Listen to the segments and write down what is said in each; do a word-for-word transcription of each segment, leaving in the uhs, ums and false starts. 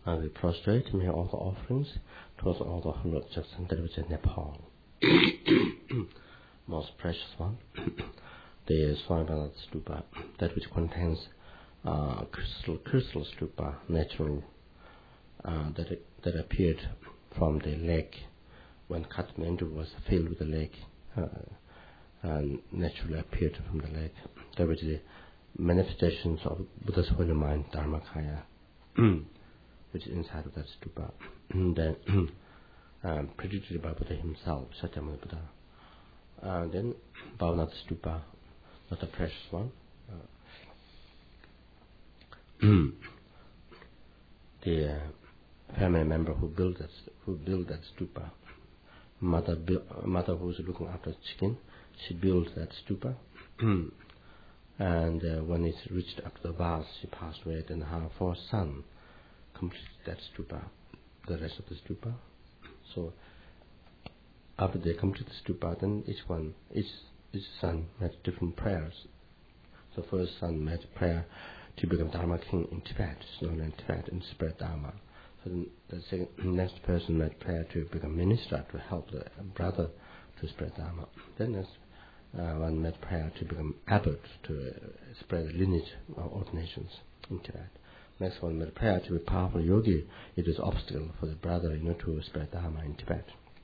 I will prostrate, make all the offerings towards all the holy objects that which in Nepal. Most precious one, the Swamibala stupa, that which contains uh, crystal, crystal stupa, natural, uh, that it, that appeared from the lake when Kathmandu was filled with the lake, uh, and naturally appeared from the lake. That was the manifestations of Buddha's holy mind, Dharmakaya, which is inside of that stupa. And then um, predicted by Buddha himself, Sakyamuni Buddha. And then Bhavanath stupa, not a precious one. Uh, the uh, family member who built that who built that stupa, mother bu- mother who was looking after chicken, she built that stupa. And uh, when it reached up to the vase, she passed away. Then her fourth son completed that stupa, the rest of the stupa. So after they completed the stupa, then each one, each each son made different prayers. So first son made a prayer to become Dharma king in Tibet, known in Tibet, and spread Dharma. So then the second, next person made prayer to become minister to help the brother to spread Dharma. Then next Uh, one made prayer to become abbot to uh, spread the lineage of ordinations in Tibet. Next one made prayer to be powerful yogi. It was obstacle for the brother, you know, to spread Dharma in Tibet.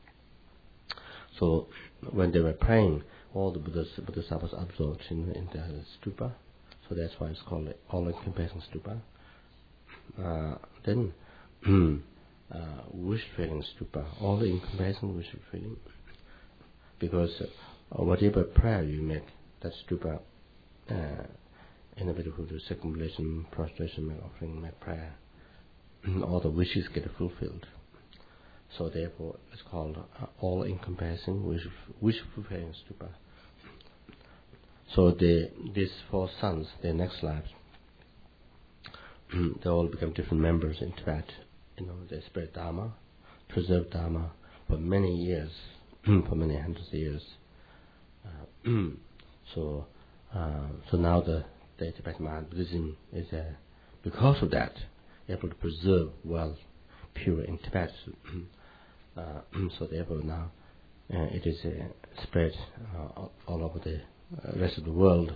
So when they were praying, all the Buddhas, Bodhisattvas absorbed in, in the stupa. So that's why it's called all-encompassing stupa. Uh, then uh, wish-filling stupa, all-encompassing wish-filling, because uh, or whatever prayer you make, that stupa, uh, anybody who does circumambulation, prostration, make offering, make prayer, all the wishes get fulfilled. So therefore, it's called uh, all-encompassing, wish, wish-fulfilling stupa. So the these four sons, their next lives, they all become different members in Tibet. You know, they spread Dharma, preserve Dharma for many years, for many hundreds of years. Uh, so, uh, so now the, the Tibetan Maha Buddhism is, uh, because of that, able to preserve well, pure in Tibet. uh, so therefore now uh, it is uh, spread uh, all over the uh, rest of the world.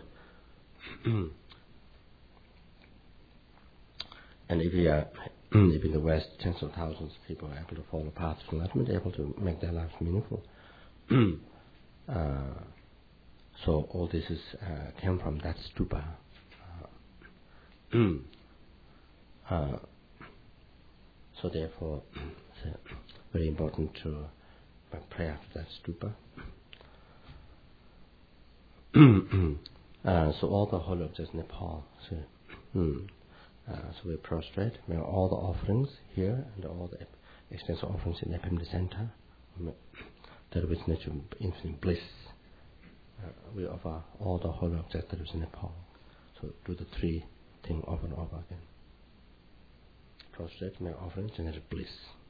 And if we are, if in the West, tens of thousands of people are able to follow the path of enlightenment, able to make their lives meaningful. uh, So all this is uh, came from that stupa. Uh, uh, so therefore, it's uh, very important to uh, pray after that stupa. uh, so all the holy objects in Nepal. So, mm, uh, so we prostrate. We have all the offerings here and all the extensive offerings in the Epimdi Center. That which nature infinite bliss. Uh, we offer all the holy objects that is in Nepal. So do the three things over and over again. Prostrate, make offering, generate bliss.